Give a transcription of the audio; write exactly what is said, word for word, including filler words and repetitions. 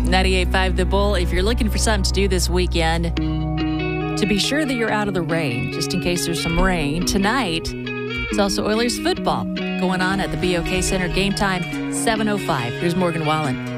ninety-eight point five The Bull. If you're looking for something to do this weekend, to be sure that you're out of the rain, just in case there's some rain, tonight it's also Oilers football going on at the B O K Center. Game time, seven oh five. Here's Morgan Wallen.